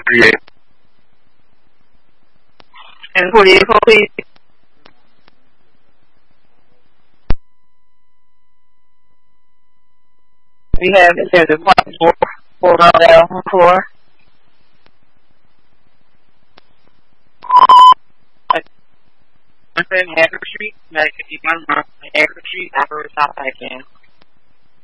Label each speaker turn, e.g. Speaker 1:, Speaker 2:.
Speaker 1: Yeah.
Speaker 2: And 48 please. We have it says the four on the floor. I'm saying Agri Street, like 51 Agri Street, after South Again.